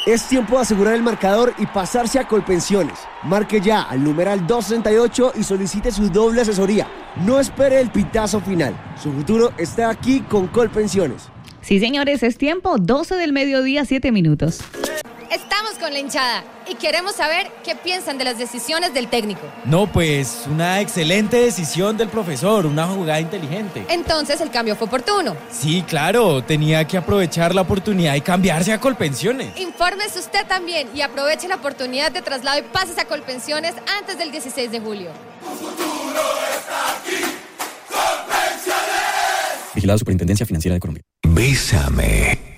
Es tiempo de asegurar el marcador y pasarse a Colpensiones. Marque ya al numeral 268 y solicite su doble asesoría. No espere el pitazo final. Su futuro está aquí con Colpensiones. Sí, señores, es tiempo. 12 del mediodía, 7 minutos. Estamos con la hinchada y queremos saber qué piensan de las decisiones del técnico. No, pues una excelente decisión del profesor, una jugada inteligente. Entonces el cambio fue oportuno. Sí, claro, tenía que aprovechar la oportunidad y cambiarse a Colpensiones. Infórmese usted también y aproveche la oportunidad de traslado y pases a Colpensiones antes del 16 de julio. Tu futuro está aquí, Colpensiones. Vigilado Superintendencia Financiera de Colombia. Bésame.